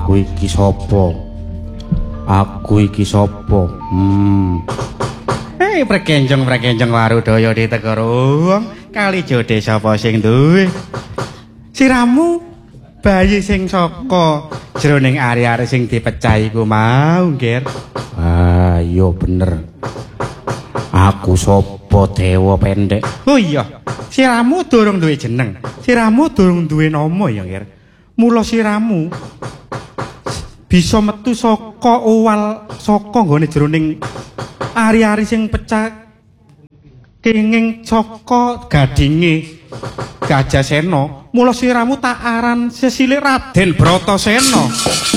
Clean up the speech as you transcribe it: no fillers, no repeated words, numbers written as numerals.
Aku iki sapa? Aku iki sapa? Prekenjong Warudaya ditekerung kali jodhe sapa sing duwe siramu bayi sing saka jroning ari-ari sing dipecahi ku mau nggir. Iya bener. Aku sapa Dewa Pendek. Oh iya, siramu durung duwe jeneng, siramu durung duwe nama ya nggir. Mula siramu bisa metu saka owal saka nggone jroning ari-ari sing pecah kenging saka gadinge Gajah Sena. Mula siramu tak aran sesilik Raden Bratasena.